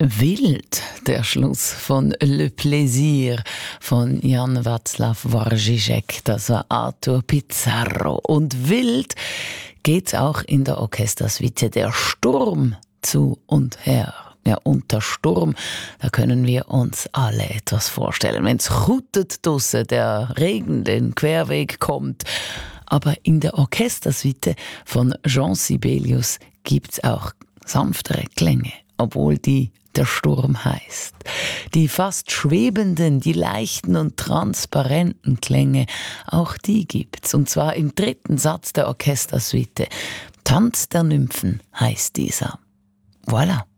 Wild, der Schluss von Le Plaisir von Jan Václav Waržišek, das war Arthur Pizarro. Und wild geht's auch in der Orchestersuite Der Sturm zu und her. Ja, unter Sturm, da können wir uns alle etwas vorstellen. Wenn's chutet draussen, der Regen den Querweg kommt. Aber in der Orchestersuite von Jean Sibelius gibt's auch sanftere Klänge, obwohl die Der Sturm heißt. Die fast schwebenden, die leichten und transparenten Klänge, auch die gibt's. Und zwar im dritten Satz der Orchestersuite. Tanz der Nymphen heißt dieser. Voilà.